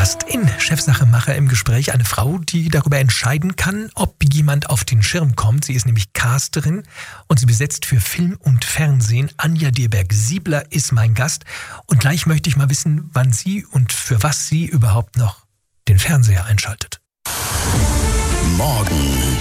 Gast in Chefsache Macher im Gespräch eine Frau, die darüber entscheiden kann, ob jemand auf den Schirm kommt. Sie ist nämlich Casterin und sie besetzt für Film und Fernsehen. Anja Dierberg-Siebler ist mein Gast. Und gleich möchte ich mal wissen, wann sie und für was sie überhaupt noch den Fernseher einschaltet. Morgen